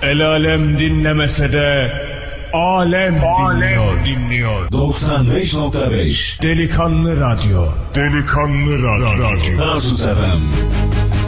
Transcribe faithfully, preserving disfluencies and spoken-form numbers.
El alem dinlemese de alem, alem dinliyor. dinliyor. doksan beş nokta beş Delikanlı Radyo. Delikanlı Radyo. Tarsus F M.